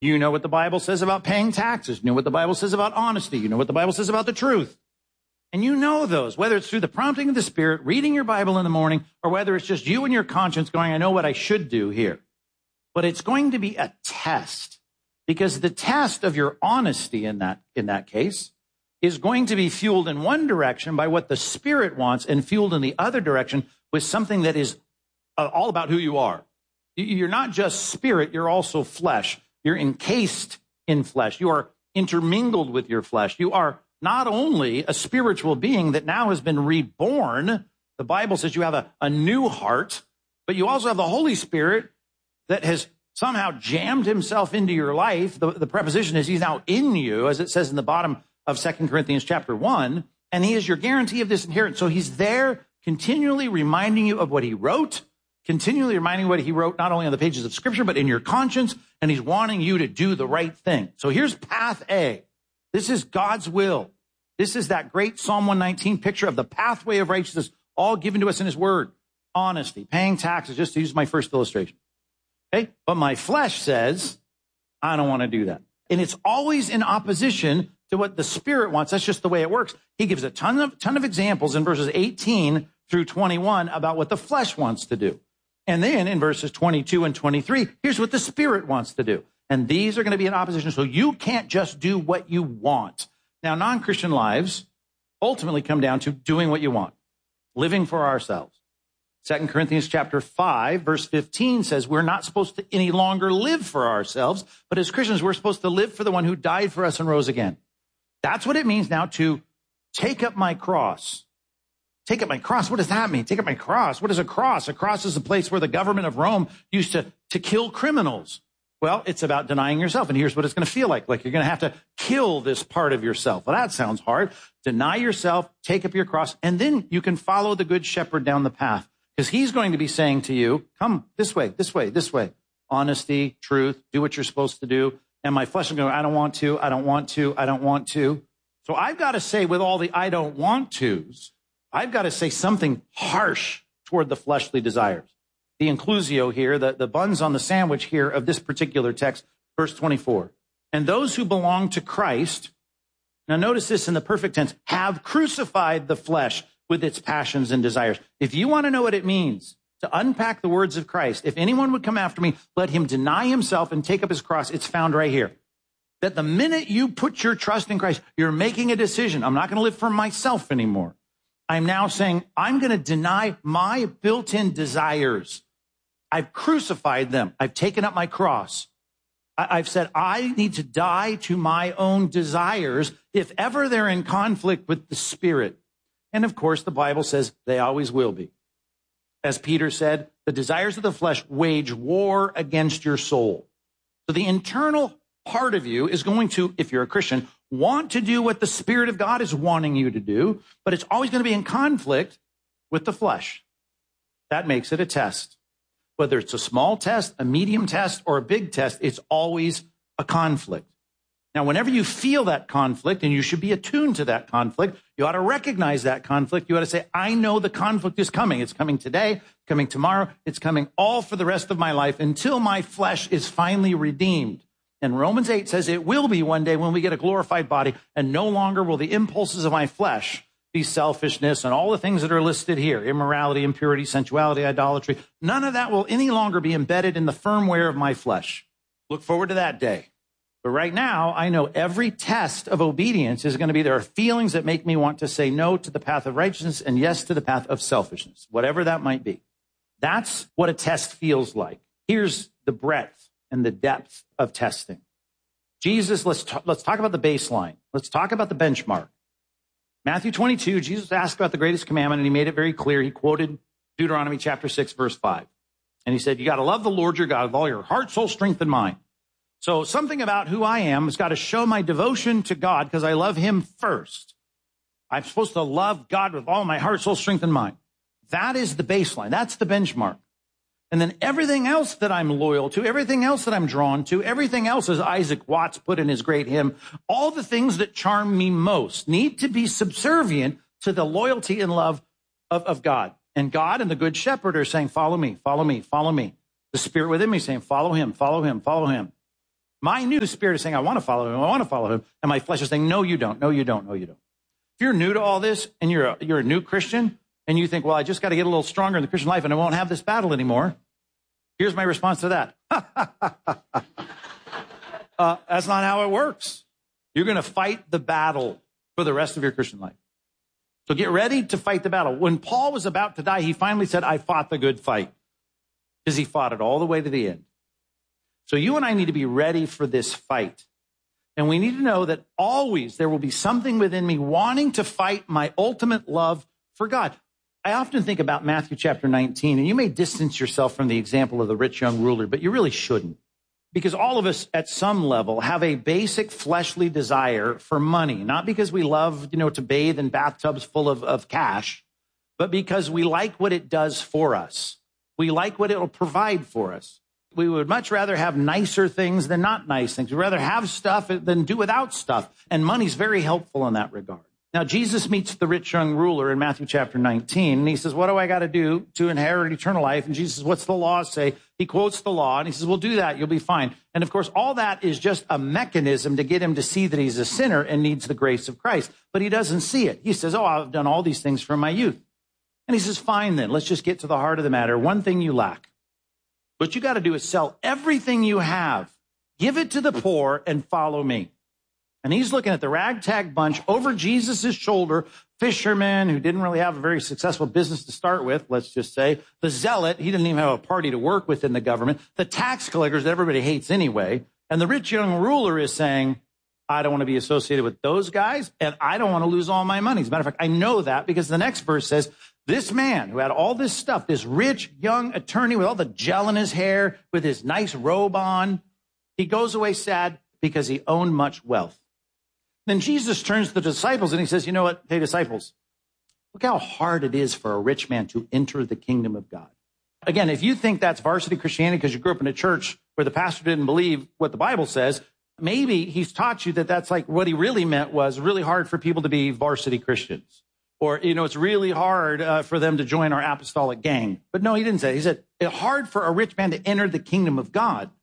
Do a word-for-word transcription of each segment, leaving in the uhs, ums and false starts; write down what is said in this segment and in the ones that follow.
You know what the Bible says about paying taxes. You know what the Bible says about honesty. You know what the Bible says about the truth. And you know those, whether it's through the prompting of the Spirit, reading your Bible in the morning, or whether it's just you and your conscience going, I know what I should do here. But it's going to be a test, because the test of your honesty in that, in that case is going to be fueled in one direction by what the Spirit wants and fueled in the other direction with something that is all about who you are. You're not just spirit, you're also flesh. You're encased in flesh. You are intermingled with your flesh. You are not only a spiritual being that now has been reborn. The Bible says you have a, a new heart, but you also have the Holy Spirit that has somehow jammed himself into your life. The, the preposition is he's now in you, as it says in the bottom of Second Corinthians chapter one, and he is your guarantee of this inheritance. So he's there continually reminding you of what he wrote, continually reminding you what he wrote, not only on the pages of Scripture, but in your conscience, and he's wanting you to do the right thing. So here's path A. This is God's will. This is that great Psalm one nineteen picture of the pathway of righteousness, all given to us in his word. Honesty, paying taxes, just to use my first illustration. Okay? But my flesh says, I don't want to do that. And it's always in opposition to what the Spirit wants. That's just the way it works. He gives a ton of, ton of examples in verses eighteen through twenty-one about what the flesh wants to do. And then in verses twenty-two and twenty-three, here's what the Spirit wants to do. And these are going to be in opposition. So you can't just do what you want. Now, non-Christian lives ultimately come down to doing what you want, living for ourselves. Second Corinthians chapter five, verse fifteen says we're not supposed to any longer live for ourselves, but as Christians, we're supposed to live for the one who died for us and rose again. That's what it means now to take up my cross. Take up my cross. What does that mean? Take up my cross. What is a cross? A cross is a place where the government of Rome used to, to kill criminals. Well, it's about denying yourself. And here's what it's going to feel like. Like you're going to have to kill this part of yourself. Well, that sounds hard. Deny yourself, take up your cross, and then you can follow the good shepherd down the path. Because he's going to be saying to you, come this way, this way, this way. Honesty, truth, do what you're supposed to do. And my flesh is going, I don't want to, I don't want to, I don't want to. So I've got to say with all the I don't want tos, I've got to say something harsh toward the fleshly desires. The inclusio here, the, the buns on the sandwich here of this particular text, verse twenty-four. And those who belong to Christ, now notice this in the perfect tense, have crucified the flesh with its passions and desires. If you want to know what it means to unpack the words of Christ, if anyone would come after me, let him deny himself and take up his cross. It's found right here. That the minute you put your trust in Christ, you're making a decision. I'm not going to live for myself anymore. I'm now saying, I'm going to deny my built-in desires. I've crucified them. I've taken up my cross. I've said, I need to die to my own desires if ever they're in conflict with the Spirit. And of course, the Bible says they always will be. As Peter said, the desires of the flesh wage war against your soul. So the internal part of you is going to, if you're a Christian, want to do what the Spirit of God is wanting you to do, but it's always going to be in conflict with the flesh. That makes it a test. Whether it's a small test, a medium test, or a big test, it's always a conflict. Now, whenever you feel that conflict, and you should be attuned to that conflict, you ought to recognize that conflict. You ought to say, I know the conflict is coming. It's coming today, coming tomorrow. It's coming all for the rest of my life until my flesh is finally redeemed. And Romans eight says it will be one day when we get a glorified body, and no longer will the impulses of my flesh be selfishness and all the things that are listed here, immorality, impurity, sensuality, idolatry. None of that will any longer be embedded in the firmware of my flesh. Look forward to that day. But right now, I know every test of obedience is going to be there are feelings that make me want to say no to the path of righteousness and yes to the path of selfishness, whatever that might be. That's what a test feels like. Here's the breadth and the depth of testing. Jesus, let's talk, let's talk about the baseline. Let's talk about the benchmark. Matthew twenty-two, Jesus asked about the greatest commandment, and he made it very clear. He quoted Deuteronomy chapter six, verse five. And he said, you got to love the Lord your God with all your heart, soul, strength, and mind. So something about who I am has got to show my devotion to God because I love him first. I'm supposed to love God with all my heart, soul, strength, and mind. That is the baseline. That's the benchmark. And then everything else that I'm loyal to, everything else that I'm drawn to, everything else, as Isaac Watts put in his great hymn, all the things that charm me most need to be subservient to the loyalty and love of, of God. And God and the Good Shepherd are saying, follow me, follow me, follow me. The Spirit within me saying, follow him, follow him, follow him. My new spirit is saying, I want to follow him, I want to follow him. And my flesh is saying, no, you don't, no, you don't, no, you don't. If you're new to all this and you're a, you're a new Christian and you think, well, I just got to get a little stronger in the Christian life and I won't have this battle anymore. Here's my response to that. uh, that's not how it works. You're going to fight the battle for the rest of your Christian life. So get ready to fight the battle. When Paul was about to die, he finally said, I fought the good fight, because he fought it all the way to the end. So you and I need to be ready for this fight. And we need to know that always there will be something within me wanting to fight my ultimate love for God. I often think about Matthew chapter nineteen, and you may distance yourself from the example of the rich young ruler, but you really shouldn't. Because all of us at some level have a basic fleshly desire for money, not because we love, you know, to bathe in bathtubs full of, of cash, but because we like what it does for us. We like what it'll provide for us. We would much rather have nicer things than not nice things. We'd rather have stuff than do without stuff. And money's very helpful in that regard. Now, Jesus meets the rich young ruler in Matthew chapter nineteen, and he says, what do I got to do to inherit eternal life? And Jesus says, what's the law say? He quotes the law, and he says, well, do that. You'll be fine. And, of course, all that is just a mechanism to get him to see that he's a sinner and needs the grace of Christ. But he doesn't see it. He says, oh, I've done all these things from my youth. And he says, fine, then. Let's just get to the heart of the matter. One thing you lack. What you got to do is sell everything you have, give it to the poor, and follow me. And he's looking at the ragtag bunch over Jesus' shoulder, fishermen who didn't really have a very successful business to start with, let's just say. The zealot, he didn't even have a party to work with in the government. The tax collectors that everybody hates anyway. And the rich young ruler is saying, I don't want to be associated with those guys, and I don't want to lose all my money. As a matter of fact, I know that because the next verse says, this man who had all this stuff, this rich young attorney with all the gel in his hair, with his nice robe on, he goes away sad because he owned much wealth. Then Jesus turns to the disciples and he says, you know what? Hey, disciples, look how hard it is for a rich man to enter the kingdom of God. Again, if you think that's varsity Christianity because you grew up in a church where the pastor didn't believe what the Bible says, maybe he's taught you that that's like what he really meant was really hard for people to be varsity Christians. Or, you know, it's really hard uh, for them to join our apostolic gang. But no, he didn't say. He said, it's hard for a rich man to enter the kingdom of God.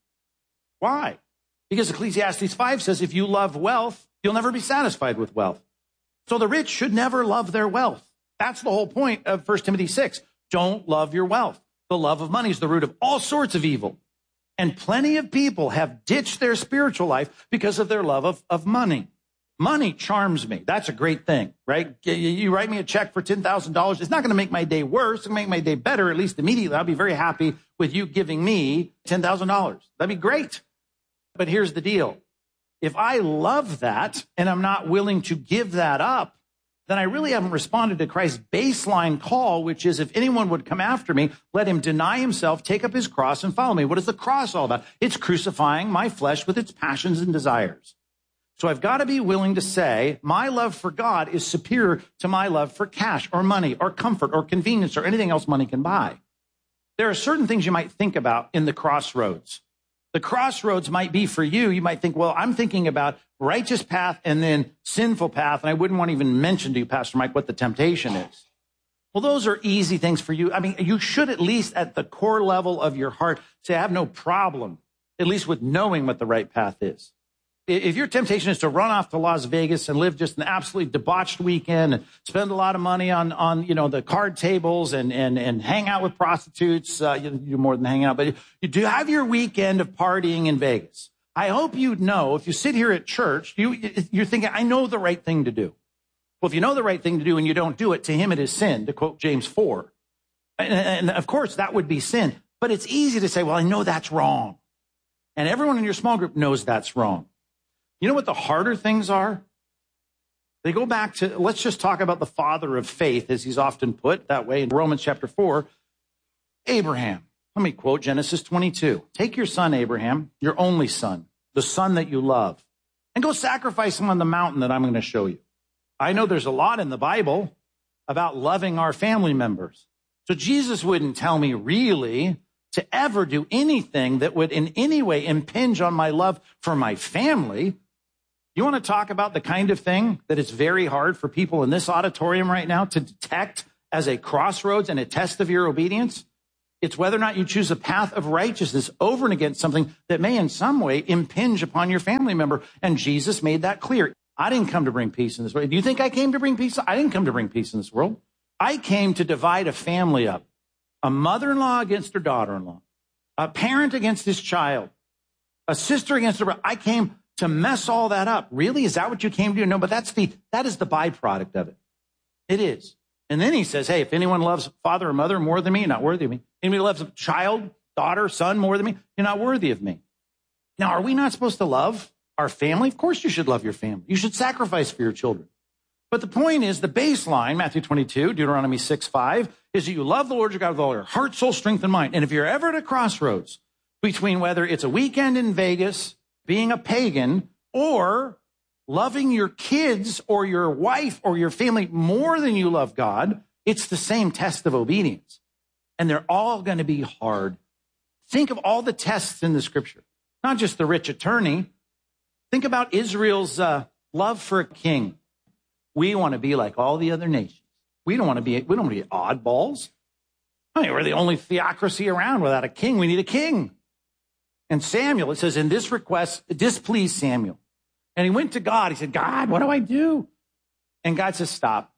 Why? Because Ecclesiastes five says, if you love wealth, you'll never be satisfied with wealth. So the rich should never love their wealth. That's the whole point of First Timothy six. Don't love your wealth. The love of money is the root of all sorts of evil. And plenty of people have ditched their spiritual life because of their love of, of money. Money charms me. That's a great thing, right? You write me a check for ten thousand dollars. It's not going to make my day worse. It's going to make my day better, at least immediately. I'll be very happy with you giving me ten thousand dollars. That'd be great. But here's the deal. If I love that and I'm not willing to give that up, then I really haven't responded to Christ's baseline call, which is if anyone would come after me, let him deny himself, take up his cross, and follow me. What is the cross all about? It's crucifying my flesh with its passions and desires. So I've got to be willing to say my love for God is superior to my love for cash or money or comfort or convenience or anything else money can buy. There are certain things you might think about in the crossroads. The crossroads might be for you. You might think, well, I'm thinking about righteous path and then sinful path. And I wouldn't want to even mention to you, Pastor Mike, what the temptation is. Well, those are easy things for you. I mean, you should at least at the core level of your heart say, I have no problem, at least with knowing what the right path is. If your temptation is to run off to Las Vegas and live just an absolutely debauched weekend and spend a lot of money on, on you know, the card tables and, and, and hang out with prostitutes, uh, you do more than hang out, but you do have your weekend of partying in Vegas. I hope you know, if you sit here at church, you, you're thinking, I know the right thing to do. Well, if you know the right thing to do and you don't do it, to him it is sin, to quote James four. And, and of course, that would be sin. But it's easy to say, well, I know that's wrong. And everyone in your small group knows that's wrong. You know what the harder things are? They go back to, let's just talk about the father of faith, as he's often put that way in Romans chapter four, Abraham. Let me quote Genesis twenty-two. Take your son, Abraham, your only son, the son that you love, and go sacrifice him on the mountain that I'm going to show you. I know there's a lot in the Bible about loving our family members. So Jesus wouldn't tell me really to ever do anything that would in any way impinge on my love for my family. You want to talk about the kind of thing that it's very hard for people in this auditorium right now to detect as a crossroads and a test of your obedience? It's whether or not you choose a path of righteousness over and against something that may in some way impinge upon your family member. And Jesus made that clear. I didn't come to bring peace in this world. Do you think I came to bring peace? I didn't come to bring peace in this world. I came to divide a family up. A mother-in-law against her daughter-in-law. A parent against his child. A sister against her brother. I came to mess all that up. Really? Is that what you came to do? No, but that's the, that is the byproduct of it. It is. And then he says, hey, if anyone loves father or mother more than me, you're not worthy of me. Anybody loves a child, daughter, son more than me, you're not worthy of me. Now, are we not supposed to love our family? Of course you should love your family. You should sacrifice for your children. But the point is, the baseline, Matthew twenty-two, Deuteronomy six five, is that you love the Lord your God with all your heart, soul, strength, and mind. And if you're ever at a crossroads between whether it's a weekend in Vegas, being a pagan, or loving your kids or your wife or your family more than you love God, it's the same test of obedience. And they're all going to be hard. Think of all the tests in the scripture, not just the rich attorney. Think about Israel's uh, love for a king. We want to be like all the other nations. We don't want to be, we don't want to be oddballs. I mean, we're the only theocracy around without a king. We need a king. And Samuel, it says, in this request, it displeased Samuel. And he went to God. He said, God, what do I do? And God says, stop.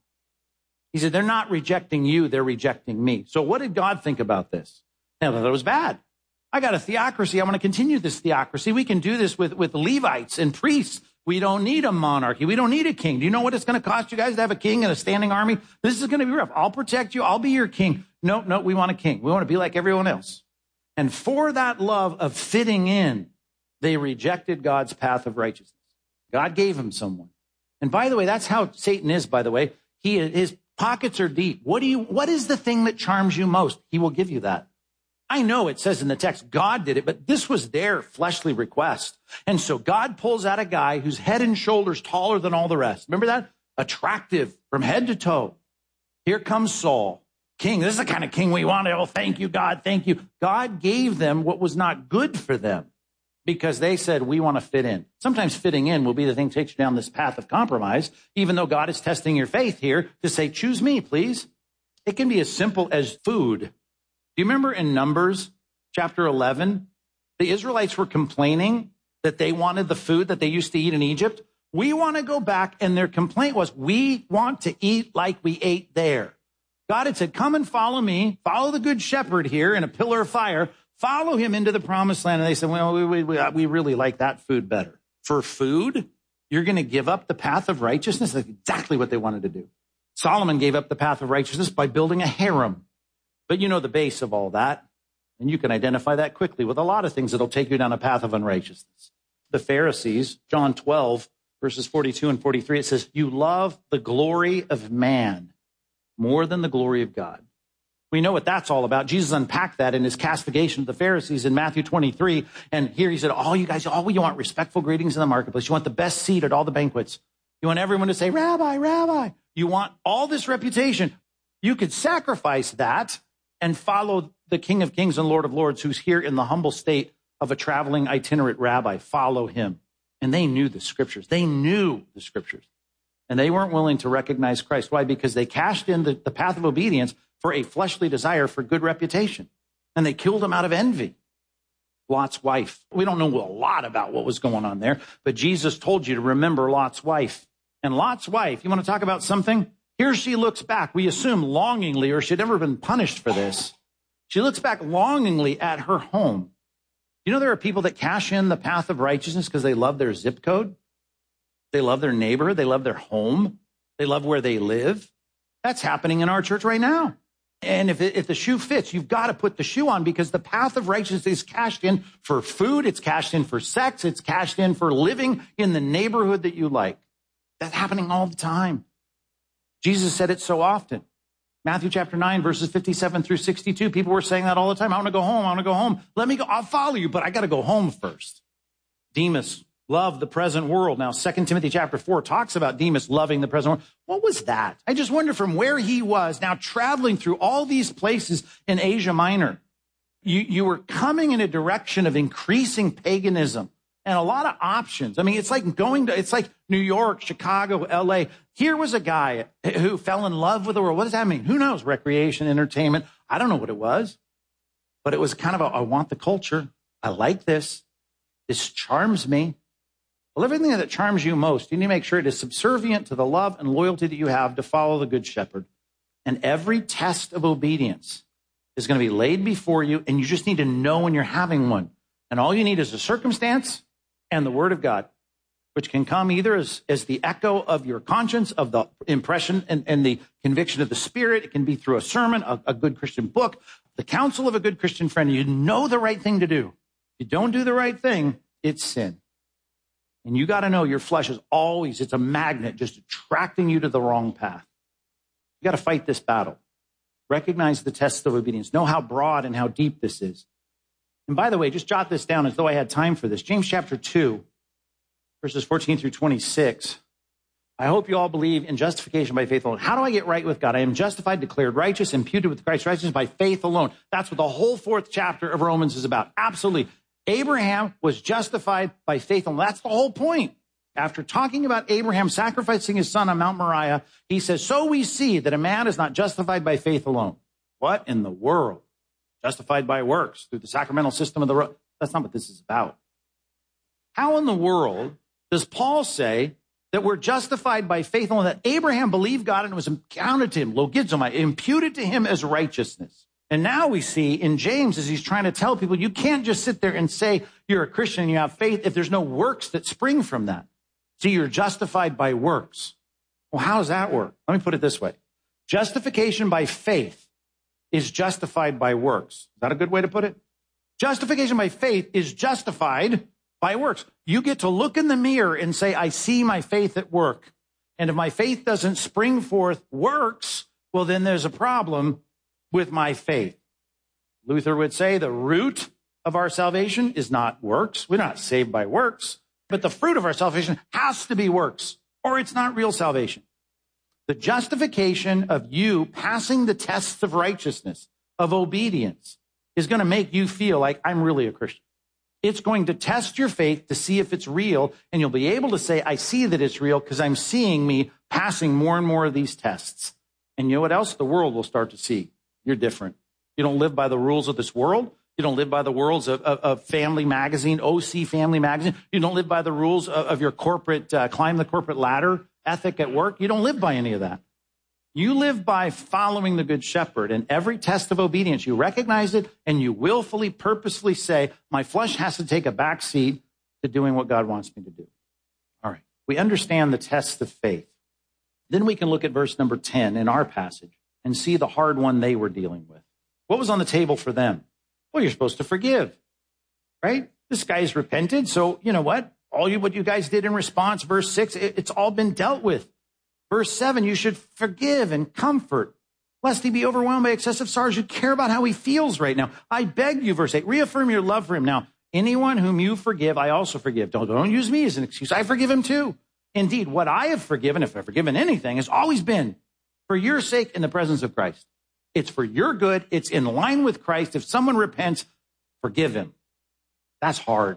He said, they're not rejecting you. They're rejecting me. So what did God think about this? Now, that it was bad. I got a theocracy. I want to continue this theocracy. We can do this with, with Levites and priests. We don't need a monarchy. We don't need a king. Do you know what it's going to cost you guys to have a king and a standing army? This is going to be rough. I'll protect you. I'll be your king. No, no, we want a king. We want to be like everyone else. And for that love of fitting in, they rejected God's path of righteousness. God gave him someone. And by the way, that's how Satan is, by the way. He, his pockets are deep. What do you, what is the thing that charms you most? He will give you that. I know it says in the text, God did it, but this was their fleshly request. And so God pulls out a guy who's head and shoulders taller than all the rest. Remember that? Attractive from head to toe. Here comes Saul. King, this is the kind of king we wanted. Oh, thank you, God, thank you. God gave them what was not good for them because they said, we want to fit in. Sometimes fitting in will be the thing that takes you down this path of compromise, even though God is testing your faith here to say, choose me, please. It can be as simple as food. Do you remember in Numbers chapter eleven, the Israelites were complaining that they wanted the food that they used to eat in Egypt? We want to go back, and their complaint was, we want to eat like we ate there. God had said, come and follow me, follow the good shepherd here in a pillar of fire, follow him into the promised land. And they said, well, we, we, we really like that food better. For food, you're going to give up the path of righteousness? That's exactly what they wanted to do. Solomon gave up the path of righteousness by building a harem. But you know the base of all that, and you can identify that quickly with a lot of things that'll take you down a path of unrighteousness. The Pharisees, John twelve, verses forty-two and forty-three, it says, you love the glory of man more than the glory of God. We know what that's all about. Jesus unpacked that in his castigation of the Pharisees in Matthew twenty-three. And here he said, all you guys, all you want respeckful greetings in the marketplace. You want the best seat at all the banquets. You want everyone to say, Rabbi, Rabbi. You want all this reputation. You could sacrifice that and follow the King of Kings and Lord of Lords, who's here in the humble state of a traveling itinerant rabbi. Follow him. And they knew the scriptures. They knew the scriptures. And they weren't willing to recognize Christ. Why? Because they cashed in the, the path of obedience for a fleshly desire for good reputation. And they killed him out of envy. Lot's wife. We don't know a lot about what was going on there, but Jesus told you to remember Lot's wife. And Lot's wife, you want to talk about something? Here she looks back, we assume longingly, or she'd never been punished for this. She looks back longingly at her home. You know, there are people that cash in the path of righteousness because they love their zip code. They love their neighborhood. They love their home. They love where they live. That's happening in our church right now. And if, it, if the shoe fits, you've got to put the shoe on, because the path of righteousness is cashed in for food. It's cashed in for sex. It's cashed in for living in the neighborhood that you like. That's happening all the time. Jesus said it so often. Matthew chapter nine, verses fifty-seven through sixty-two. People were saying that all the time. I want to go home. I want to go home. Let me go. I'll follow you, but I got to go home first. Demas loved the present world. Now, Second Timothy chapter four talks about Demas loving the present world. What was that? I just wonder from where he was now traveling through all these places in Asia Minor. You, you were coming in a direction of increasing paganism and a lot of options. I mean, it's like going to, it's like New York, Chicago, L A. Here was a guy who fell in love with the world. What does that mean? Who knows? Recreation, entertainment. I don't know what it was. but it was kind of a, I want the culture. I like this. This charms me. Well, everything that charms you most, you need to make sure it is subservient to the love and loyalty that you have to follow the Good Shepherd. And every test of obedience is going to be laid before you, and you just need to know when you're having one. And all you need is a circumstance and the Word of God, which can come either as, as the echo of your conscience, of the impression and, and the conviction of the Spirit. It can be through a sermon, a, a good Christian book, the counsel of a good Christian friend. You know the right thing to do. If you don't do the right thing, it's sin. And you got to know your flesh is always, it's a magnet just attracting you to the wrong path. You got to fight this battle. Recognize the tests of obedience. Know how broad and how deep this is. And by the way, just jot this down as though I had time for this. James chapter two, verses fourteen through twenty-six. I hope you all believe in justification by faith alone. How do I get right with God? I am justified, declared righteous, imputed with Christ's righteousness by faith alone. That's what the whole fourth chapter of Romans is about. Absolutely. Abraham was justified by faith alone. That's the whole point. After talking about Abraham sacrificing his son on Mount Moriah, he says, so we see that a man is not justified by faith alone. What in the world? Justified by works through the sacramental system of the road. That's not what this is about. How in the world does Paul say that we're justified by faith alone, that Abraham believed God and it was counted to him, logizomai, imputed to him as righteousness? And now we see in James, as he's trying to tell people, you can't just sit there and say you're a Christian and you have faith if there's no works that spring from that. So you're justified by works. Well, how does that work? Let me put it this way. Justification by faith is justified by works. Is that a good way to put it? Justification by faith is justified by works. You get to look in the mirror and say, I see my faith at work. And if my faith doesn't spring forth works, well, then there's a problem with my faith. Luther would say the root of our salvation is not works. We're not saved by works, but the fruit of our salvation has to be works, or it's not real salvation. The justification of you passing the tests of righteousness, of obedience, is going to make you feel like I'm really a Christian. It's going to test your faith to see if it's real, and you'll be able to say, I see that it's real because I'm seeing me passing more and more of these tests. And you know what else? The world will start to see. You're different. You don't live by the rules of this world. You don't live by the rules of, of, of Family Magazine, O C Family Magazine. You don't live by the rules of, of your corporate, uh, climb the corporate ladder ethic at work. You don't live by any of that. You live by following the Good Shepherd, and every test of obedience, you recognize it, and you willfully, purposefully say, my flesh has to take a back seat to doing what God wants me to do. All right. We understand the test of faith. Then we can look at verse number ten in our passage and see the hard one they were dealing with. What was on the table for them? Well, you're supposed to forgive, right? This guy's repented, so you know what? All you what you guys did in response, verse six, it, it's all been dealt with. Verse seven, you should forgive and comfort, lest he be overwhelmed by excessive sorrows. You care about how he feels right now. I beg you, verse eight, reaffirm your love for him. Now, anyone whom you forgive, I also forgive. Don't, don't use me as an excuse. I forgive him too. Indeed, what I have forgiven, if I've forgiven anything, has always been for your sake in the presence of Christ. It's for your good. It's in line with Christ. If someone repents, forgive him. That's hard.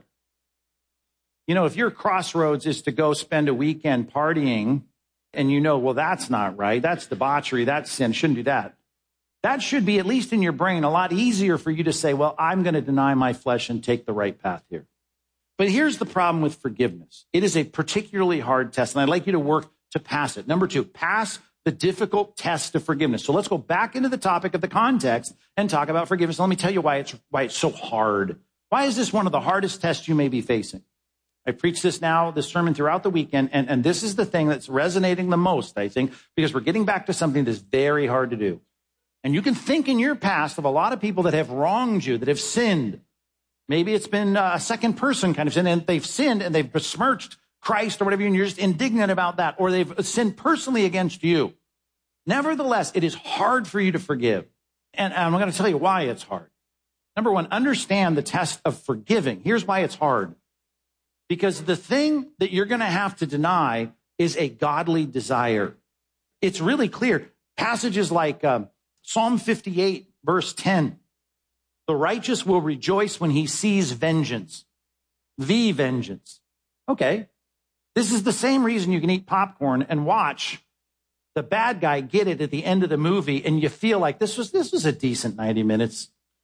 You know, if your crossroads is to go spend a weekend partying and you know, well, that's not right. That's debauchery. That's sin. Shouldn't do that. That should be, at least in your brain, a lot easier for you to say, well, I'm going to deny my flesh and take the right path here. But here's the problem with forgiveness. It is a particularly hard test, and I'd like you to work to pass it. Number two, pass the difficult test of forgiveness. So let's go back into the topic of the context and talk about forgiveness. Let me tell you why it's why it's so hard. Why is this one of the hardest tests you may be facing? I preach this now, this sermon throughout the weekend, and, and this is the thing that's resonating the most, I think, because we're getting back to something that's very hard to do. And you can think in your past of a lot of people that have wronged you, that have sinned. Maybe it's been a second person kind of sin, and they've sinned and they've besmirched Christ or whatever, and you're just indignant about that, or they've sinned personally against you. Nevertheless, it is hard for you to forgive. And I'm going to tell you why it's hard. Number one, understand the test of forgiving. Here's why it's hard. Because the thing that you're going to have to deny is a godly desire. It's really clear. Passages like um, Psalm fifty-eight, verse ten. The righteous will rejoice when he sees vengeance. The vengeance. Okay. This is the same reason you can eat popcorn and watch the bad guy get it at the end of the movie, and you feel like this was this was a decent ninety minutes.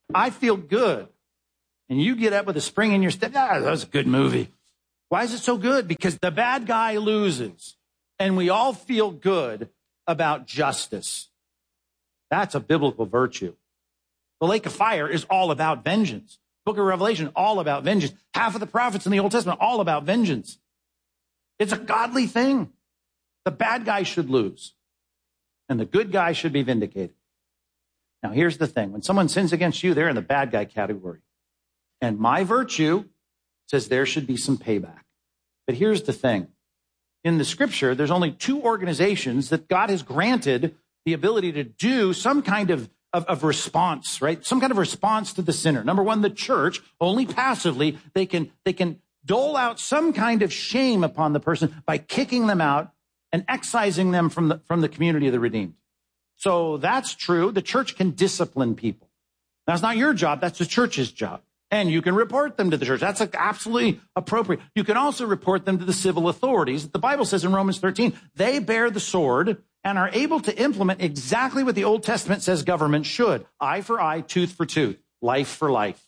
I feel good. And you get up with a spring in your step. Ah, that was a good movie. Why is it so good? Because the bad guy loses. And we all feel good about justice. That's a biblical virtue. The lake of fire is all about vengeance. Book of Revelation, all about vengeance. Half of the prophets in the Old Testament, all about vengeance. It's a godly thing. The bad guy should lose. And the good guy should be vindicated. Now, here's the thing. When someone sins against you, they're in the bad guy category. And my virtue says there should be some payback. But here's the thing. In the scripture, there's only two organizations that God has granted the ability to do some kind of, of, of response, right? Some kind of response to the sinner. Number one, the church, only passively, they can, they can dole out some kind of shame upon the person by kicking them out and excising them from the, from the community of the redeemed. So that's true. The church can discipline people. That's not your job. That's the church's job. And you can report them to the church. That's absolutely appropriate. You can also report them to the civil authorities. The Bible says in Romans thirteen, they bear the sword and are able to implement exactly what the Old Testament says government should. Eye for eye, tooth for tooth, life for life.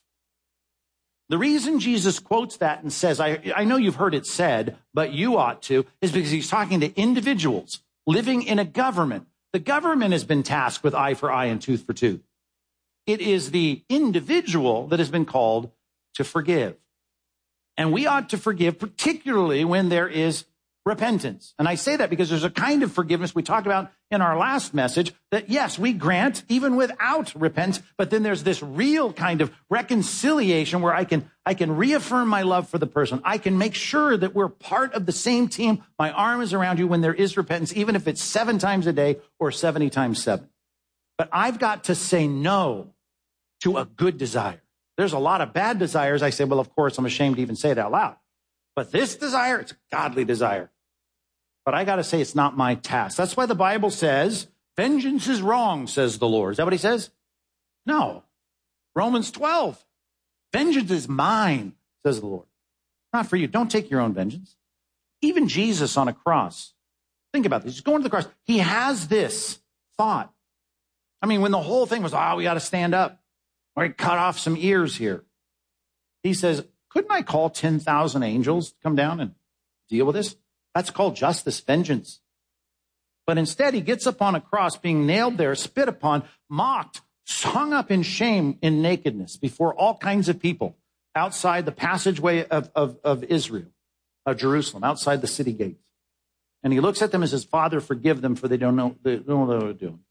The reason Jesus quotes that and says, I, I know you've heard it said, but you ought to, is because he's talking to individuals living in a government. The government has been tasked with eye for eye and tooth for tooth. It is the individual that has been called to forgive. And we ought to forgive, particularly when there is repentance. And I say that because there's a kind of forgiveness we talked about in our last message that, yes, we grant even without repentance, but then there's this real kind of reconciliation where I can, I can reaffirm my love for the person. I can make sure that we're part of the same team. My arm is around you when there is repentance, even if it's seven times a day or seventy times seven. But I've got to say no to a good desire. There's a lot of bad desires. I say, well, of course, I'm ashamed to even say it out loud. But this desire, it's a godly desire. But I got to say, it's not my task. That's why the Bible says, vengeance is wrong, says the Lord. Is that what he says? No. Romans twelve, vengeance is mine, says the Lord. Not for you. Don't take your own vengeance. Even Jesus on a cross. Think about this. He's going to the cross. He has this thought. I mean, when the whole thing was, oh, we got to stand up. Or he cut off some ears here. He says, couldn't I call ten thousand angels to come down and deal with this? That's called justice, vengeance. But instead, he gets up on a cross, being nailed there, spit upon, mocked, hung up in shame, in nakedness, before all kinds of people, outside the passageway of, of, of Israel, of Jerusalem, outside the city gates. And he looks at them and says, Father, forgive them, for they don't know, they don't know what they're doing.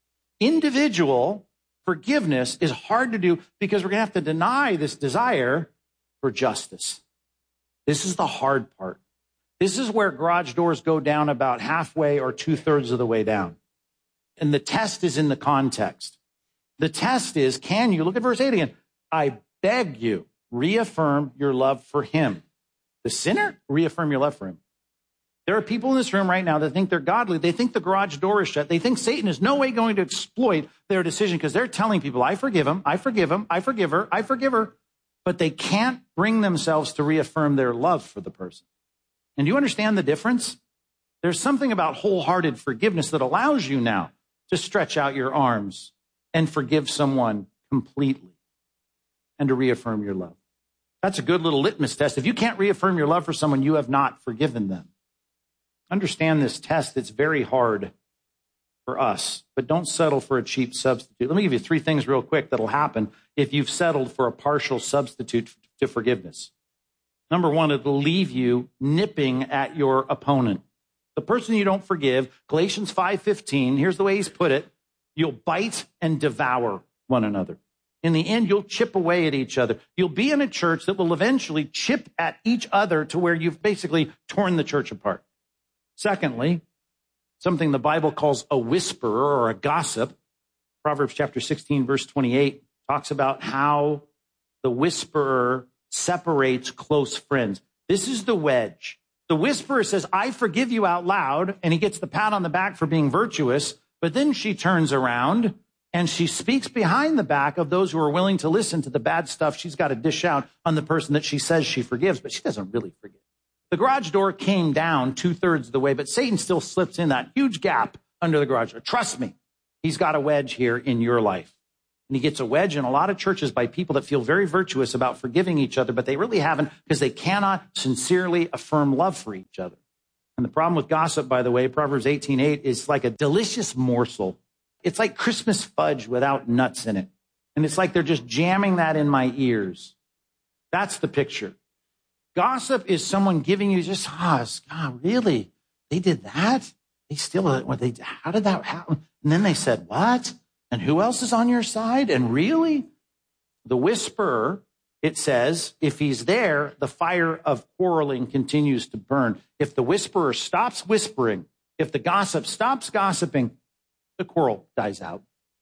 Individual forgiveness is hard to do because we're going to have to deny this desire for justice. This is the hard part. This is where garage doors go down about halfway or two-thirds of the way down. And the test is in the context. The test is, can you, look at verse eight again, I beg you, reaffirm your love for him. The sinner, reaffirm your love for him. There are people in this room right now that think they're godly. They think the garage door is shut. They think Satan is no way going to exploit their decision because they're telling people, I forgive him, I forgive him, I forgive her, I forgive her. But they can't bring themselves to reaffirm their love for the person. And do you understand the difference? There's something about wholehearted forgiveness that allows you now to stretch out your arms and forgive someone completely and to reaffirm your love. That's a good little litmus test. If you can't reaffirm your love for someone, you have not forgiven them. Understand this test. It's very hard for us, but don't settle for a cheap substitute. Let me give you three things real quick that'll happen if you've settled for a partial substitute to forgiveness. Number one, it'll leave you nipping at your opponent. The person you don't forgive, Galatians five fifteen, here's the way he's put it, you'll bite and devour one another. In the end, you'll chip away at each other. You'll be in a church that will eventually chip at each other to where you've basically torn the church apart. Secondly, something the Bible calls a whisperer or a gossip. Proverbs chapter sixteen, verse twenty-eight talks about how the whisperer separates close friends. This is the wedge. The whisperer says, I forgive you out loud, and he gets the pat on the back for being virtuous, but then she turns around and she speaks behind the back of those who are willing to listen to the bad stuff she's got to dish out on the person that she says she forgives, but she doesn't really forgive. The garage door came down two-thirds of the way, but Satan still slips in that huge gap under the garage door. Trust me, he's got a wedge here in your life. And he gets a wedge in a lot of churches by people that feel very virtuous about forgiving each other, but they really haven't because they cannot sincerely affirm love for each other. And the problem with gossip, by the way, Proverbs eighteen eight, is like a delicious morsel. It's like Christmas fudge without nuts in it. And it's like they're just jamming that in my ears. That's the picture. Gossip is someone giving you just, ah, oh, really? They did that? They still, what they, how did that happen? And then they said, what? And who else is on your side? And really? The whisperer, it says, if he's there, the fire of quarreling continues to burn. If the whisperer stops whispering, if the gossip stops gossiping, the quarrel dies out.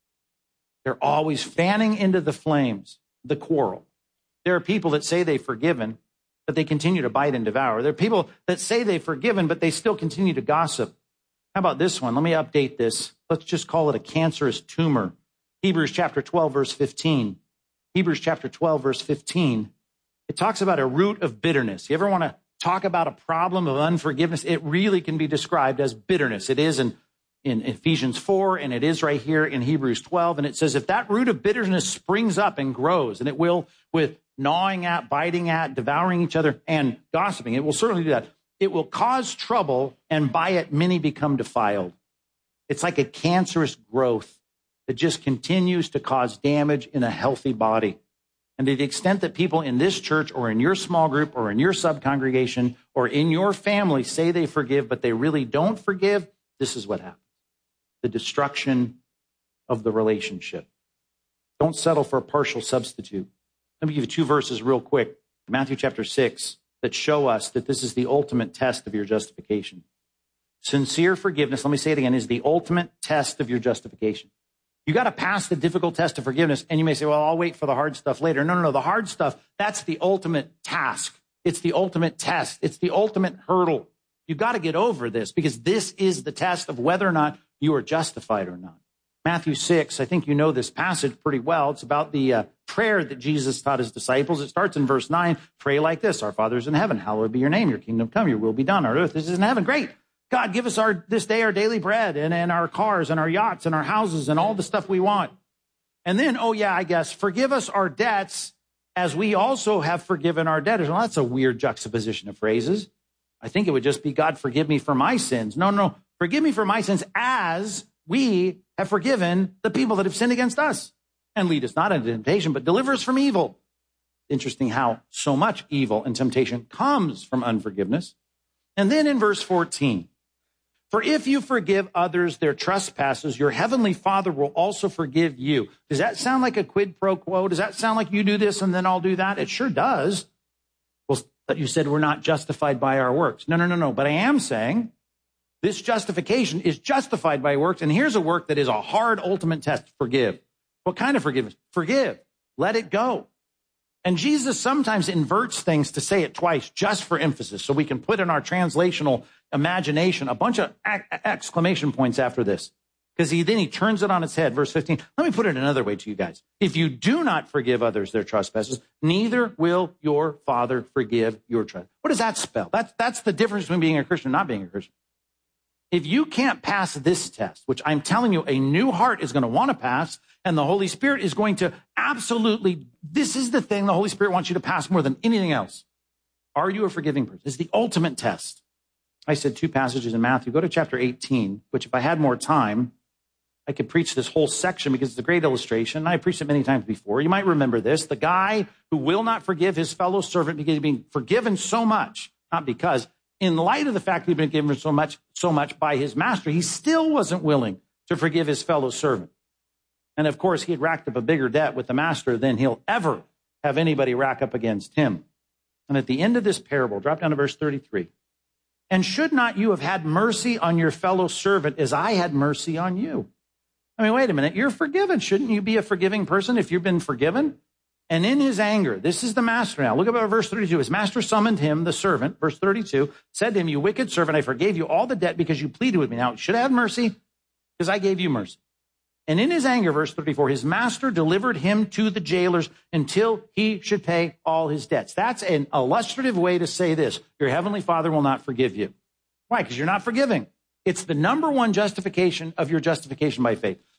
They're always fanning into the flames the quarrel. There are people that say they've forgiven, but they continue to bite and devour. There are people that say they've forgiven, but they still continue to gossip. How about this one? Let me update this. Let's just call it a cancerous tumor. Hebrews chapter twelve, verse fifteen. Hebrews chapter twelve, verse fifteen. It talks about a root of bitterness. You ever want to talk about a problem of unforgiveness? It really can be described as bitterness. It is in, in Ephesians four, and it is right here in Hebrews twelve. And it says, if that root of bitterness springs up and grows, and it will with gnawing at, biting at, devouring each other, and gossiping, it will certainly do that. It will cause trouble, and by it many become defiled. It's like a cancerous growth that just continues to cause damage in a healthy body. And to the extent that people in this church or in your small group or in your subcongregation or in your family say they forgive, but they really don't forgive, this is what happens. The destruction of the relationship. Don't settle for a partial substitute. Let me give you two verses real quick. Matthew chapter six, that show us that this is the ultimate test of your justification. Sincere forgiveness, let me say it again, is the ultimate test of your justification. You got to pass the difficult test of forgiveness, and you may say, well, I'll wait for the hard stuff later. No, no, no, the hard stuff, that's the ultimate task. It's the ultimate test. It's the ultimate hurdle. You got to get over this because this is the test of whether or not you are justified or not. Matthew six, I think you know this passage pretty well. It's about the uh, prayer that Jesus taught his disciples. It starts in verse nine. Pray like this: Our Father is in heaven, hallowed be your name. Your kingdom come, your will be done on earth. This is in heaven. Great. God, give us our this day our daily bread and, and our cars and our yachts and our houses and all the stuff we want. And then, oh yeah, I guess, forgive us our debts as we also have forgiven our debtors. Well, that's a weird juxtaposition of phrases. I think it would just be, God, forgive me for my sins. No, no, forgive me for my sins as we have forgiven the people that have sinned against us. And lead us not into temptation, but deliver us from evil. Interesting how so much evil and temptation comes from unforgiveness. And then in verse fourteen, for if you forgive others their trespasses, your heavenly Father will also forgive you. Does that sound like a quid pro quo? Does that sound like you do this and then I'll do that? It sure does. Well, but you said we're not justified by our works. No, no, no, no. But I am saying this justification is justified by works. And here's a work that is a hard ultimate test. Forgive. What kind of forgiveness? Forgive. Let it go. And Jesus sometimes inverts things to say it twice just for emphasis, so we can put in our translational imagination a bunch of exclamation points after this. Because he then he turns it on its head. Verse fifteen. Let me put it another way to you guys. If you do not forgive others their trespasses, neither will your Father forgive your trespasses. What does that spell? That's, that's the difference between being a Christian and not being a Christian. If you can't pass this test, which I'm telling you, a new heart is going to want to pass, and the Holy Spirit is going to absolutely, this is the thing the Holy Spirit wants you to pass more than anything else. Are you a forgiving person? It's the ultimate test. I said two passages in Matthew. Go to chapter eighteen, which if I had more time, I could preach this whole section because it's a great illustration. I preached it many times before. You might remember this. The guy who will not forgive his fellow servant because he's being forgiven so much, not because, in light of the fact that he'd been given so much, so much by his master, he still wasn't willing to forgive his fellow servant. And of course, he had racked up a bigger debt with the master than he'll ever have anybody rack up against him. And at the end of this parable, drop down to verse thirty-three. And should not you have had mercy on your fellow servant as I had mercy on you? I mean, wait a minute. You're forgiven. Shouldn't you be a forgiving person if you've been forgiven? And in his anger, this is the master now. Look at verse thirty-two. His master summoned him, the servant, verse thirty-two, said to him, you wicked servant, I forgave you all the debt because you pleaded with me. Now, should I have mercy? Because I gave you mercy. And in his anger, verse thirty-four, his master delivered him to the jailers until he should pay all his debts. That's an illustrative way to say this. Your heavenly Father will not forgive you. Why? Because you're not forgiving. It's the number one justification of your justification by faith.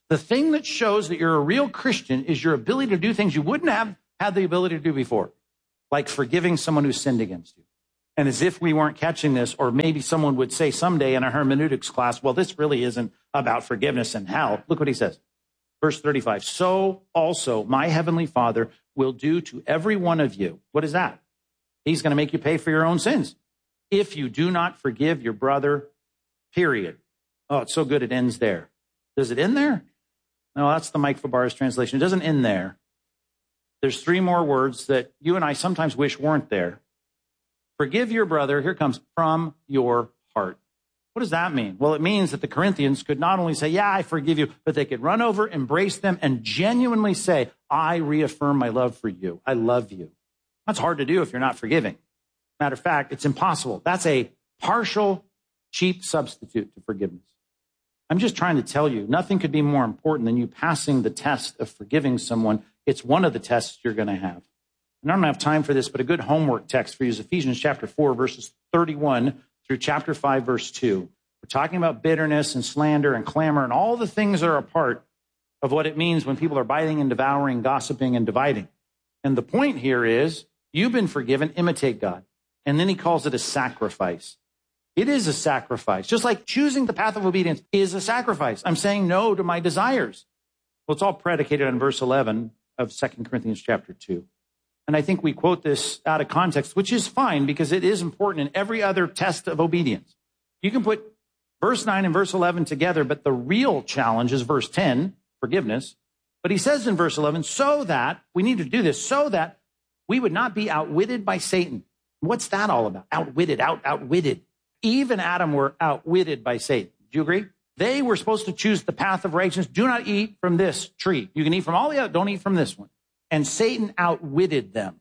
The thing that shows that you're a real Christian is your ability to do things you wouldn't have had the ability to do before, like forgiving someone who sinned against you. And as if we weren't catching this, or maybe someone would say someday in a hermeneutics class, well, this really isn't about forgiveness and hell. Look what he says. Verse thirty-five, so also my heavenly Father will do to every one of you. What is that? He's going to make you pay for your own sins. If you do not forgive your brother, period. Oh, it's so good it ends there. Does it end there? No, that's the Mike Fabar's translation. It doesn't end there. There's three more words that you and I sometimes wish weren't there. Forgive your brother, here comes, from your heart. What does that mean? Well, it means that the Corinthians could not only say, yeah, I forgive you, but they could run over, embrace them, and genuinely say, I reaffirm my love for you. I love you. That's hard to do if you're not forgiving. Matter of fact, it's impossible. That's a partial, cheap substitute to forgiveness. I'm just trying to tell you, nothing could be more important than you passing the test of forgiving someone. It's one of the tests you're going to have. And I don't have time for this, but a good homework text for you is Ephesians chapter four, verses thirty-one through chapter five, verse two. We're talking about bitterness and slander and clamor and all the things that are a part of what it means when people are biting and devouring, gossiping and dividing. And the point here is, you've been forgiven, imitate God. And then he calls it a sacrifice. It is a sacrifice. Just like choosing the path of obedience is a sacrifice. I'm saying no to my desires. Well, it's all predicated on verse eleven of Second Corinthians chapter two. And I think we quote this out of context, which is fine because it is important in every other test of obedience. You can put verse nine and verse eleven together, but the real challenge is verse ten, forgiveness. But he says in verse eleven, so that, we need to do this, so that we would not be outwitted by Satan. What's that all about? Outwitted, out, outwitted. Eve and Adam were outwitted by Satan. Do you agree? They were supposed to choose the path of righteousness. Do not eat from this tree. You can eat from all the other, don't eat from this one. And Satan outwitted them.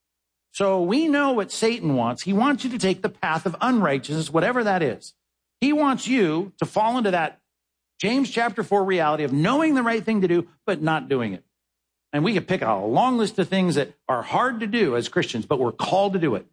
So we know what Satan wants. He wants you to take the path of unrighteousness, whatever that is. He wants you to fall into that James chapter four reality of knowing the right thing to do, but not doing it. And we could pick a long list of things that are hard to do as Christians, but we're called to do it.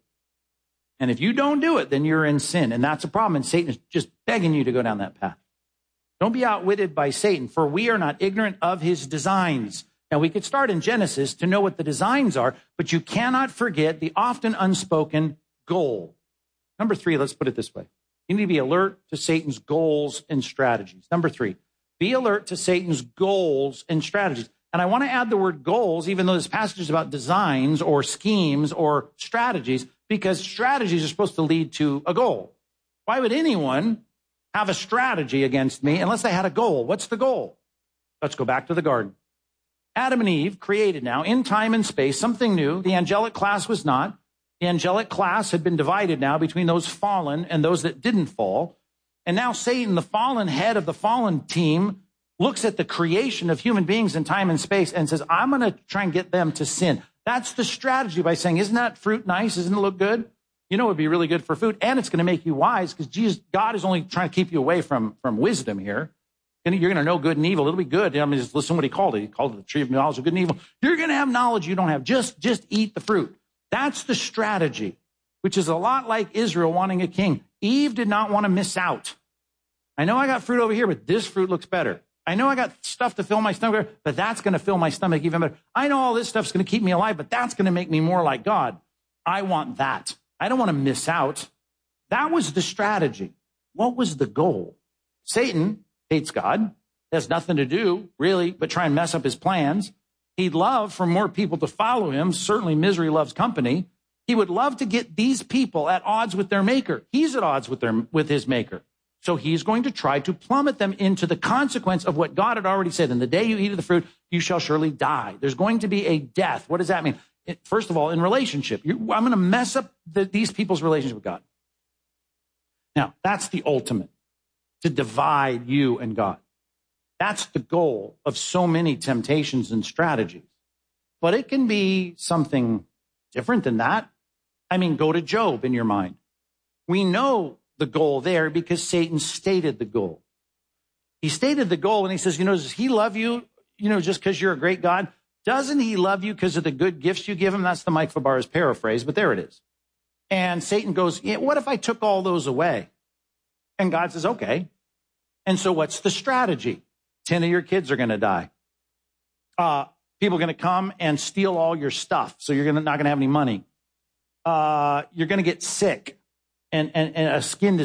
And if you don't do it, then you're in sin. And that's a problem. And Satan is just begging you to go down that path. Don't be outwitted by Satan, for we are not ignorant of his designs. Now, we could start in Genesis to know what the designs are, but you cannot forget the often unspoken goal. Number three, let's put it this way. You need to be alert to Satan's goals and strategies. Number three, be alert to Satan's goals and strategies. And I want to add the word goals, even though this passage is about designs or schemes or strategies, because strategies are supposed to lead to a goal. Why would anyone have a strategy against me unless they had a goal? What's the goal? Let's go back to the garden. Adam and Eve created now in time and space something new. The angelic class was not. The angelic class had been divided now between those fallen and those that didn't fall. And now Satan, the fallen head of the fallen team, looks at the creation of human beings in time and space and says, I'm going to try and get them to sin. That's the strategy by saying, isn't that fruit nice? Doesn't it look good? You know, it would be really good for food. And it's going to make you wise because Jesus, God is only trying to keep you away from, from wisdom here. And you're going to know good and evil. It'll be good. I mean, just listen to what he called it. He called it the tree of knowledge of good and evil. You're going to have knowledge you don't have. Just, just eat the fruit. That's the strategy, which is a lot like Israel wanting a king. Eve did not want to miss out. I know I got fruit over here, but this fruit looks better. I know I got stuff to fill my stomach, but that's going to fill my stomach even better. I know all this stuff's going to keep me alive, but that's going to make me more like God. I want that. I don't want to miss out. That was the strategy. What was the goal? Satan hates God. Has nothing to do, really, but try and mess up his plans. He'd love for more people to follow him. Certainly misery loves company. He would love to get these people at odds with their maker. He's at odds with their with his maker. So he's going to try to plummet them into the consequence of what God had already said. In the day you eat of the fruit, you shall surely die. There's going to be a death. What does that mean? It, first of all, in relationship, you, I'm going to mess up the, these people's relationship with God. Now, that's the ultimate, to divide you and God. That's the goal of so many temptations and strategies. But it can be something different than that. I mean, go to Job in your mind. We know the goal there because Satan stated the goal. He stated the goal and he says, you know, does he love you, you know, just because you're a great God? Doesn't he love you because of the good gifts you give him? That's the Mike Fabar's paraphrase, but there it is. And Satan goes, yeah, what if I took all those away? And God says, okay. And so what's the strategy? ten of your kids are going to die. Uh, people are going to come and steal all your stuff, so you're gonna, not going to have any money. Uh, you're going to get sick and, and, and a skin disease.